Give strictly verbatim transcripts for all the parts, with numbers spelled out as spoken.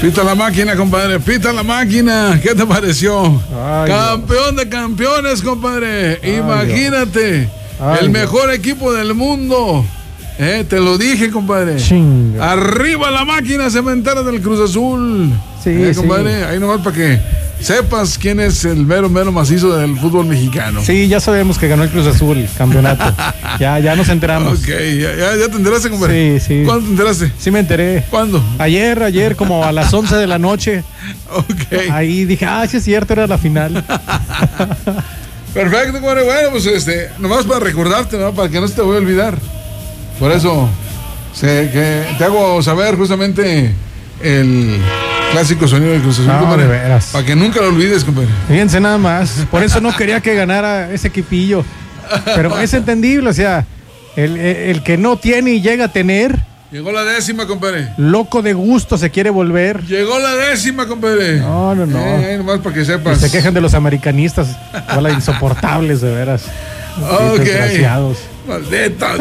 Pita la máquina, compadre, pita la máquina. ¿Qué te pareció? Ay, campeón Dios. de campeones, compadre. Ay, imagínate, Ay, el mejor Dios. equipo del mundo. Eh, te lo dije, compadre. Chinga. Arriba la máquina cementera del Cruz Azul. Sí, eh, compadre, sí. Ahí nomás para que sepas quién es el mero, mero macizo del fútbol mexicano. Sí, ya sabemos que ganó el Cruz Azul el campeoto. ya, ya nos enteramos. Ok, ya, ya, ya te enteraste, compadre. Sí, sí. ¿Cuándo te enteraste? Sí me enteré. ¿Cuándo? Ayer, ayer, como a las once de la noche. Ok. Ahí dije, ah, sí es cierto, era la final. Perfecto, compadre. Bueno, pues este, nomás para recordarte, ¿no? Para que no se te vaya a olvidar. Por eso, sé que te hago saber justamente el clásico sonido del Cruz Azul, no, compadre. De veras. Para que nunca lo olvides, compadre. Fíjense nada más. Por eso no quería que ganara ese equipillo. Pero es entendible, o sea, el, el que no tiene y llega a tener. Llegó la décima, compadre. Loco de gusto se quiere volver. Llegó la décima, compadre. No, no, no. Eh, nomás para que sepas. Y se quejan de los americanistas. Hola, insoportables, de veras. Ok. Desgraciados. Malditos.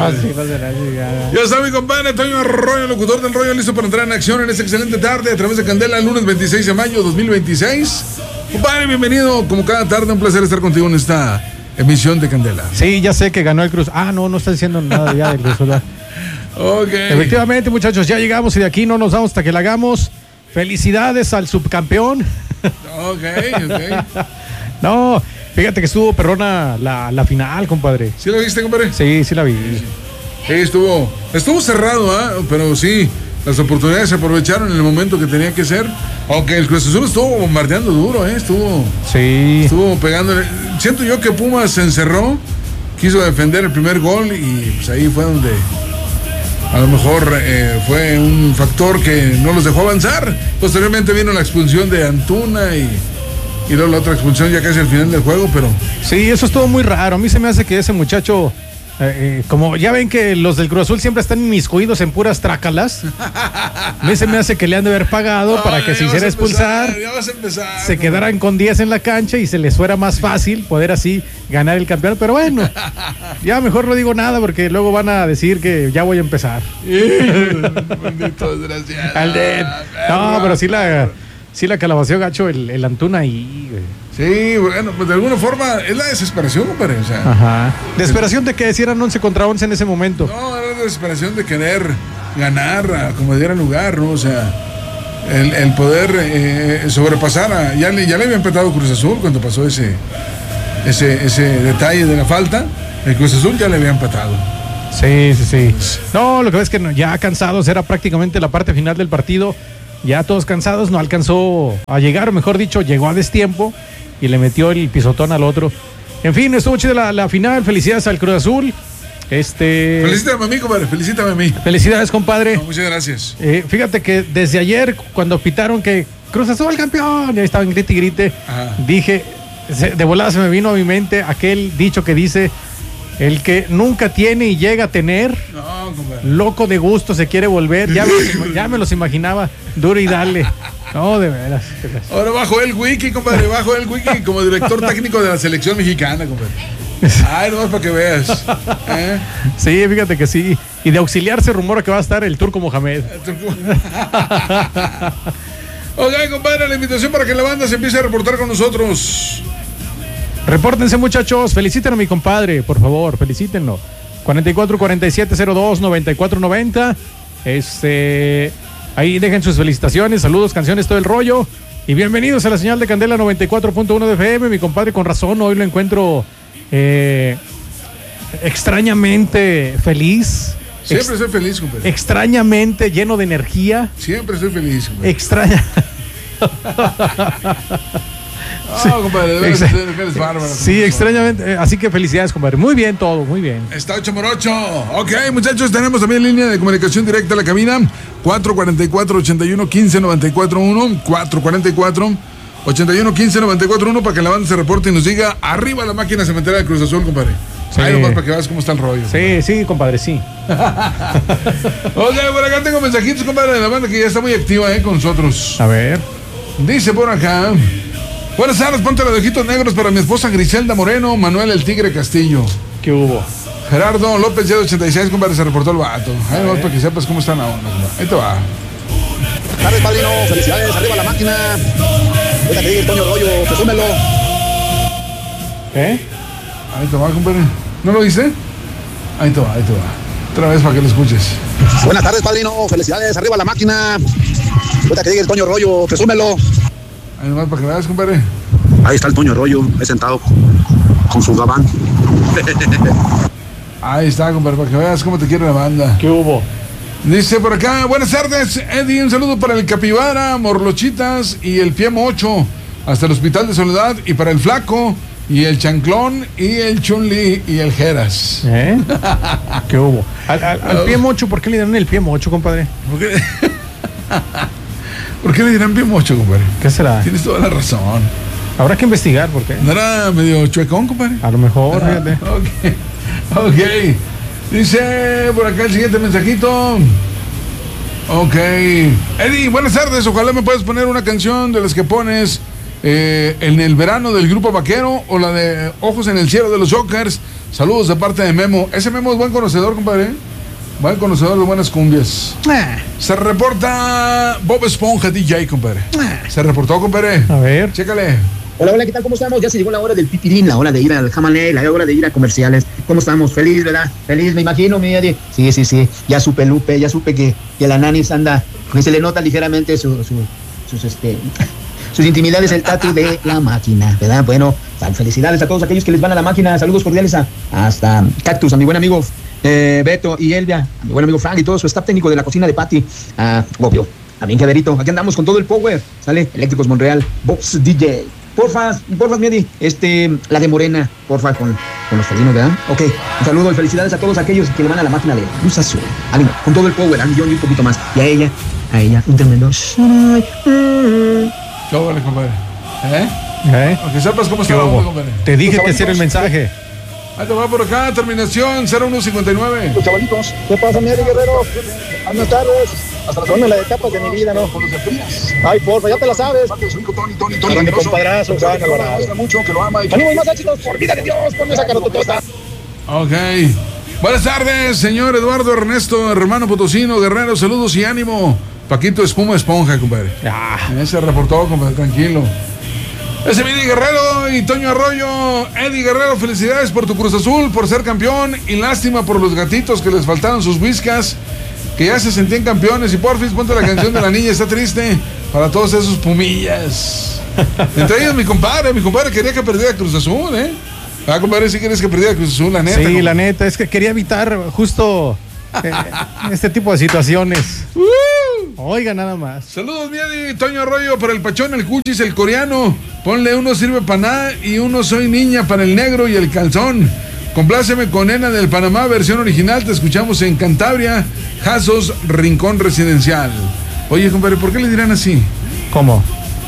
Ya está mi compadre Toño Arroyo, locutor del rollo, listo para entrar en acción en esta excelente tarde a través de Candela, el lunes veintiséis de mayo de dos mil veintiséis. Compadre, bienvenido. Como cada tarde, un placer estar contigo en esta emisión de Candela. Sí, ya sé que ganó el Cruz. Ah, no, no está diciendo nada ya del Cruz. Ok. Efectivamente, muchachos, ya llegamos y de aquí no nos vamos hasta que la hagamos. Felicidades al subcampeón. Ok, ok. No, fíjate que estuvo perrona la, la final, compadre. ¿Sí la viste, compadre? Sí, sí la vi. Sí, estuvo, estuvo cerrado, ¿eh? Pero sí, las oportunidades se aprovecharon en el momento que tenía que ser. Aunque el Cruz Azul estuvo bombardeando duro, ¿eh? Estuvo, sí. Estuvo pegando. Siento yo que Pumas se encerró, quiso defender el primer gol y pues ahí fue donde a lo mejor eh, fue un factor que no los dejó avanzar. Posteriormente vino la expulsión de Antuna y... Y luego la otra expulsión ya casi al final del juego, pero... Sí, eso estuvo muy raro. A mí se me hace que ese muchacho, eh, eh, como ya ven que los del Cruz Azul siempre están inmiscuidos en puras trácalas, a mí se me hace que le han de haber pagado no, para que se hiciera expulsar, ya vas a empezar, se quedaran con diez en la cancha y se les fuera más fácil poder así ganar el campeonato. Pero bueno, ya mejor no digo nada porque luego van a decir que ya voy a empezar. Bendito desgraciado. No, pero sí la... Sí, la calabaceó gacho el, el Antuna ahí, güey. Sí, bueno, pues de alguna forma es la desesperación, compadre. O sea, ajá. ¿Desesperación de que si eran once contra once en ese momento? No, era la desesperación de querer ganar como diera lugar, ¿no? O sea, el, el poder eh, sobrepasar a... Ya le, ya le había empatado Cruz Azul cuando pasó ese, ese, ese detalle de la falta. El Cruz Azul ya le había empatado. Sí, sí, sí. No, lo que ves es que no, ya cansados, era prácticamente la parte final del partido. Ya todos cansados, no alcanzó a llegar, mejor dicho, llegó a destiempo y le metió el pisotón al otro. En fin, estuvo chida la, la final. Felicidades al Cruz Azul. Este... Felicítame a mí, compadre, felicítame a mí. Felicidades, compadre. No, muchas gracias. Eh, fíjate que desde ayer, cuando pitaron que Cruz Azul campeón, ya estaba en grite y grite, ajá, dije, de volada se me vino a mi mente aquel dicho que dice... El que nunca tiene y llega a tener, no, loco de gusto se quiere volver. Ya me, ya me los imaginaba, duro y dale. No, de veras. Ahora bajo el wiki, compadre, bajo el wiki como director técnico de la selección mexicana, compadre. Ay, nomás para que veas. ¿Eh? Sí, fíjate que sí. Y de auxiliar se rumora que va a estar el Turco Mohamed. El turco... Ok, compadre, la invitación para que la banda se empiece a reportar con nosotros. Repórtense, muchachos, feliciten a mi compadre, por favor, felicítenlo. cuarenta y cuatro cuarenta y siete cero dos noventa y cuatro noventa. Este, ahí dejen sus felicitaciones, saludos, canciones, todo el rollo. Y bienvenidos a la señal de Candela noventa y cuatro punto uno de F M. Mi compadre, con razón, hoy lo encuentro eh, extrañamente feliz. Siempre Ex- soy feliz, compadre. Extrañamente lleno de energía. Siempre soy feliz, compadre. Extraña. No, compadre, debes ser eres bárbaro. Sí, extrañamente. Así que felicidades, compadre. Muy bien todo, muy bien. Está ocho morocho. Ok, muchachos, tenemos también línea de comunicación directa a la cabina. cuatro cuarenta y cuatro, ochenta y uno, quince, noventa y cuatro uno. cuatro cuarenta y cuatro, ochenta y uno, quince, noventa y cuatro uno para que la banda se reporte y nos diga arriba la máquina cementera de Cruz Azul, compadre. Sí. Ahí nomás para que veas cómo está el rollo. Sí, compadre. sí, compadre, sí. Ok, por acá tengo mensajitos, compadre, de la banda que ya está muy activa eh, con nosotros. A ver. Dice por acá... Buenas tardes, ponte los ojitos negros para mi esposa Griselda Moreno, Manuel el Tigre Castillo. ¿Qué hubo? Gerardo López, ya de ochenta y seis, compadre, se reportó el vato. Ahí vamos para que sepas cómo están ahora. Ahí te va. tardes, padrino. Felicidades, arriba la máquina. Deja que diga el Toño Rollo, presúmelo. ¿Eh? Ahí te va, compadre. ¿No lo viste? Ahí te va, ahí te va. Otra vez para que lo escuches. Buenas tardes, padrino. Felicidades, arriba la máquina. Deja que diga el Toño Rollo, presúmelo. Ahí nomás para que veas, compadre. Ahí está el Toño Rollo, ahí sentado con su gabán. Ahí está, compadre, para que veas cómo te quiere la banda. ¿Qué hubo? Dice por acá, buenas tardes, Eddie, un saludo para el Capibara, Morlochitas y el Pie Mocho, hasta el Hospital de Soledad, y para el Flaco, y el Chanclón, y el Chunli, y el Jeras. ¿Eh? ¿Qué hubo? Al, al, al Pie Mocho, ¿por qué le dieron el Pie Mocho, compadre? ¿Por qué? ¿Por qué le dirán Pie Mocho, compadre? ¿Qué será? Tienes toda la razón. Habrá que investigar, ¿por qué? ¿No era medio chuecón, compadre? A lo mejor, ah, fíjate. Ok, ok. Dice por acá el siguiente mensajito. Ok. Eddie, buenas tardes. Ojalá me puedas poner una canción de las que pones eh, en el verano del Grupo Vaquero o la de Ojos en el Cielo de los Jokers. Saludos de parte de Memo. Ese Memo es buen conocedor, compadre. Buen conocedor de buenas cumbias. Ah. Se reporta Bob Esponja D J, compadre. Ah. Se reportó, compadre. A ver. Chécale. Hola, hola, ¿qué tal? ¿Cómo estamos? Ya se llegó la hora del pipirín, la hora de ir al Jamané, la hora de ir a comerciales. ¿Cómo estamos? Feliz, ¿verdad? Feliz, me imagino, mi Eddie. Sí, sí, sí. Ya supe, Lupe, ya supe que, que la Nanis anda, que se le nota ligeramente su, su, sus, este, sus intimidades, el tatu de la máquina, ¿verdad? Bueno, felicidades a todos aquellos que les van a la máquina. Saludos cordiales a hasta Cactus, a mi buen amigo eh, Beto y Elvia, a mi buen amigo Frank y todo su staff técnico de la cocina de Patty. Ah, obvio. A mí, Caderito, aquí andamos con todo el power. Sale Eléctricos Monreal, Box D J. Porfa, porfa, Miedi, este, la de Morena, porfa, con, con los felinos, ¿verdad? Ok, un saludo y felicidades a todos aquellos que le van a la máquina de Cruz Azul. Ánimo, con todo el power, a millón y un poquito más. Y a ella, a ella, un tremendo. ¿Qué vale, compadre? ¿Eh? ¿Eh? Aunque sepas cómo está la onda, compadre. Te dije que hiciera el mensaje. Ahí te va por acá, terminación cero uno cincuenta y nueve. Los chavalitos, ¿qué pasa, Miedi Guerrero? Buenas tardes. Hasta las las etapas de mi vida, ¿no? Con los de frías. Ay, porfa, ya te la sabes. Tony, Tony, Tony. Para mi compadrazo, Juan Alvarado. Mucho, que lo ama. Ánimo y más éxitos, por vida de Dios, ponme esa carototota. Ok. Buenas tardes, señor Eduardo Ernesto, hermano potosino, guerrero, saludos y ánimo. Paquito Espuma Esponja, compadre. Ah. Ese reportó, compadre, tranquilo. Ese Eddie Guerrero y Toño Arroyo. Eddie Guerrero, felicidades por tu Cruz Azul, por ser campeón, y lástima por los gatitos que les faltaron sus whiskas, que ya se sentían campeones. Y porfis, ponte la canción de la niña, está triste, para todos esos pumillas. Entre ellos mi compadre, mi compadre quería que perdiera Cruz Azul, ¿eh? Ah, compadre, si quieres que perdiera Cruz Azul, la neta. Sí, compadre. La neta, es que quería evitar justo eh, este tipo de situaciones. Uh. Oiga, nada más. Saludos, Miedi, Toño Arroyo, para el Pachón, el Cuchis, el coreano. Ponle uno sirve para nada y uno soy niña para el negro y el calzón. Compláceme con Nena del Panamá, versión original. Te escuchamos en Cantabria, Jazos, Rincón Residencial. Oye, compadre, ¿por qué le dirán así? ¿Cómo?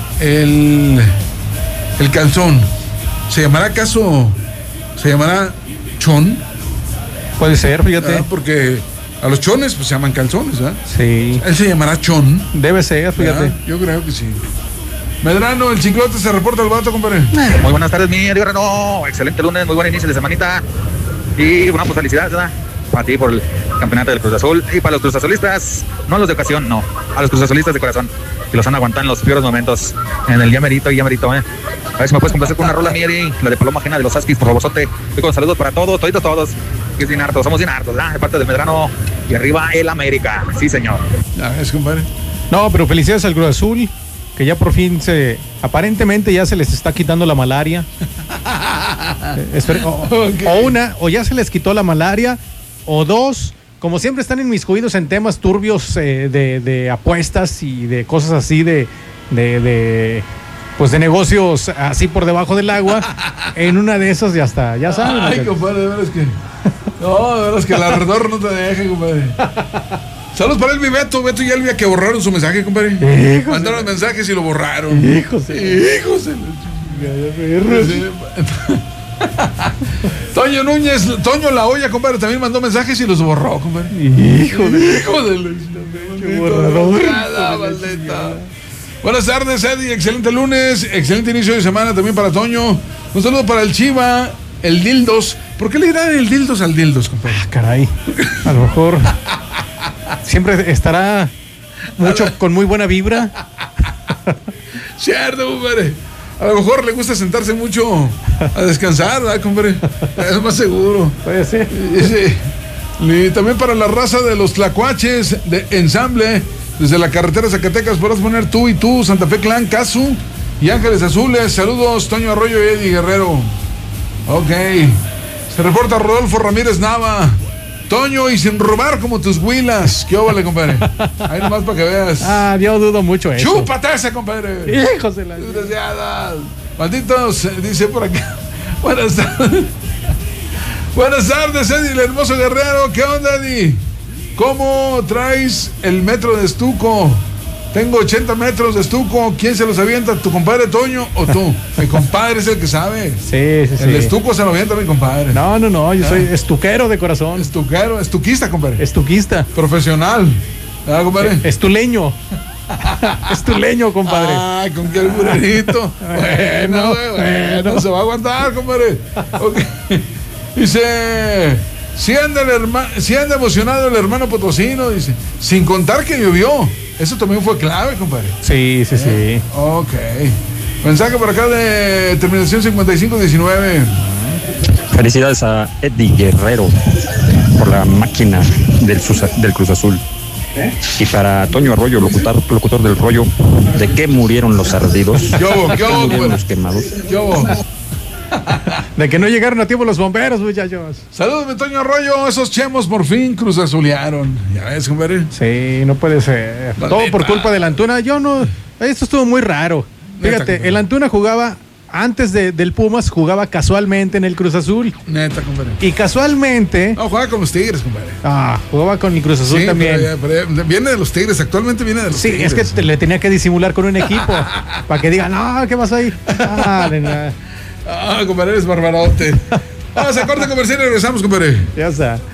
El, el calzón. ¿Se llamará acaso? ¿Se llamará chón? Puede ser, fíjate. ¿Verdad? Porque a los chones pues se llaman calzones, ¿verdad? Sí. Él se llamará chón. Debe ser, fíjate. ¿Verdad? Yo creo que sí. Medrano, el Chiclote, se reporta el vato, compadre. Muy buenas tardes, mi Eddie Guerrero. Excelente lunes, muy buen inicio de semanita. Y bueno, pues felicidades, ¿verdad? Para ti por el campeonato del Cruz Azul. Y para los Cruz Azulistas, no los de ocasión, no. A los Cruz Azulistas de corazón, que los han aguantado en los peores momentos. En el ya merito y ya merito, ¿eh? A ver si me puedes complacer con una rola, mi Eddie. La de Paloma Ajena de los Askis, por favorzote. Y con saludos para todos, toditos todos. Que es bien hartos, somos bien hartos, ¿verdad? De parte de Medrano. Y arriba el América. Sí, señor. Ya ves, compadre. No, pero felicidades al Cruz Azul, que ya por fin se, aparentemente ya se les está quitando la malaria. eh, espere, o, okay. o una, o ya se les quitó la malaria, o dos, como siempre están inmiscuidos en temas turbios eh, de, de apuestas y de cosas así de, de, de, pues de negocios así por debajo del agua, en una de esas ya está, ya saben. Ay, compadre, de veras que, no, de veras que el alrededor no te deje, compadre. Saludos para él, mi Beto, Beto y Elvia, que borraron su mensaje, compadre. Hijos Mandaron de... mensajes y lo borraron. Hijos de... Hijos de... Sí. Toño Núñez, Toño La Hoya, compadre, también mandó mensajes y los borró, compadre. Hijo de... Hijo de... Buenas tardes, Eddie, excelente lunes, excelente inicio de semana también para Toño. Un saludo para el Chiva, el Dildos. ¿Por qué le dirán el Dildos al Dildos, compadre? Ah, caray, a lo mejor... Siempre estará mucho, con muy buena vibra. Cierto, compadre. A lo mejor le gusta sentarse mucho a descansar, ¿verdad, compadre? Es más seguro. Puede ser. Sí. Y también para la raza de los tlacuaches de ensamble, desde la carretera Zacatecas, podrás poner tú y tú, Santa Fe Clan, Casu y Ángeles Azules. Saludos, Toño Arroyo y Eddie Guerrero. Ok. Se reporta Rodolfo Ramírez Nava. Toño, y sin robar como tus huilas. ¿Qué óvale, compadre? Ahí nomás para que veas. Ah, yo dudo mucho eso. ¡Chúpate ese, compadre! ¡Hijos de la... Desgraciadas! Malditos, dice por acá. Buenas tardes. Buenas tardes, Eddie, el hermoso guerrero. ¿Qué onda, Eddie? ¿Cómo traes el metro de estuco? Tengo ochenta metros de estuco. ¿Quién se los avienta? ¿Tu compadre Toño o tú? Mi compadre es el que sabe. Sí, sí, sí. El estuco se lo avienta mi compadre. No, no, no. Yo soy estuquero de corazón. Estuquero, estuquista, compadre. Estuquista. Profesional. ¿Verdad, compadre? Estuleño. Estuleño, compadre. Ay, con qué albunerito. Bueno, güey, bueno. Se va a aguantar, compadre. Okay. Dice... Si anda, el herma, si anda emocionado el hermano potosino, dice. Sin contar que llovió. Eso también fue clave, compadre. Sí, sí, eh, sí. Ok. Mensaje por acá de terminación cincuenta y cinco diecinueve. Felicidades a Eddie Guerrero por la máquina del, del Cruz Azul. ¿Eh? Y para Toño Arroyo, locutor, locutor del rollo, ¿de qué murieron los ardidos? ¿Qué hubo? ¿Qué hubo, murieron los quemados? ¿Qué hubo? De que no llegaron a tiempo los bomberos, muchachos. Saludos, mi Toño Arroyo. Esos chemos por fin Cruz Azulearon. Ya ves, compadre. Sí, no puede ser. Maldita. Todo por culpa del Antuna. Yo no. Esto estuvo muy raro. Fíjate, Neta, el Antuna jugaba. Antes de, del Pumas jugaba casualmente en el Cruz Azul. Neta, compadre. Y casualmente. No, jugaba con los Tigres, compadre. Ah, jugaba con el Cruz Azul sí, también. Pero, pero, pero viene de los Tigres, actualmente viene de los sí, Tigres. Sí, es que te, le tenía que disimular con un equipo. Para que digan, no, ¿qué pasó ahí? Ah, de nada. Ah, compadre, eres barbarote. Vamos a corte comercial y regresamos, compadre. Ya está.